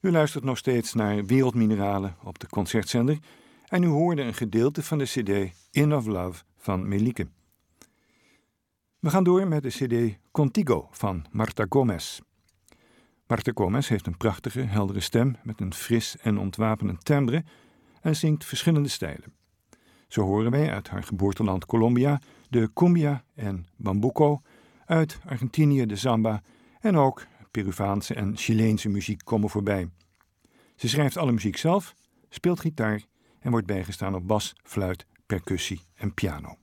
U luistert nog steeds naar Wereldmineralen op de Concertzender en u hoorde een gedeelte van de cd In of Love van Melieke. We gaan door met de cd Contigo van Marta Gómez. Marta Gómez heeft een prachtige, heldere stem met een fris en ontwapenend timbre en zingt verschillende stijlen. Zo horen wij uit haar geboorteland Colombia de cumbia en bambuco, uit Argentinië de samba en ook Peruvaanse en Chileense muziek komen voorbij. Ze schrijft alle muziek zelf, speelt gitaar en wordt bijgestaan op bas, fluit, percussie en piano.